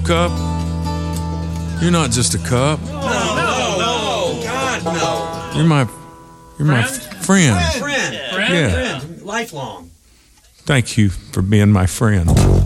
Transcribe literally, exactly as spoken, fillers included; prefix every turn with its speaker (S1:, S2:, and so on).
S1: Cup, you're not just a cup.
S2: No, no, no, God, no.
S1: You're my, you're my friend.
S2: Friend. Friend.
S1: Yeah.
S2: Friend. Lifelong.
S1: Thank you for being my friend.